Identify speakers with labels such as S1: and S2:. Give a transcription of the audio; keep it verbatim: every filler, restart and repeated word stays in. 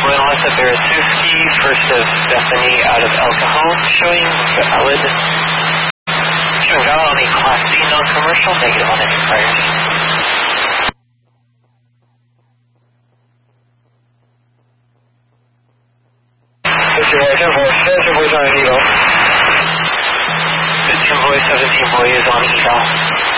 S1: Melissa Berezowski, first of Stephanie out of El Cajon, showing valid. Showing valid on a Class C non-commercial, negative on any priors.
S2: Situation for seventeen boys on eval.
S1: fifteen boy, seventeen boy is on eval.